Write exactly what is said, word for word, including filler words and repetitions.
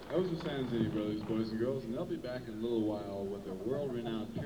Those are San City Brothers, boys and girls, and they'll be back in a little while with their world-renowned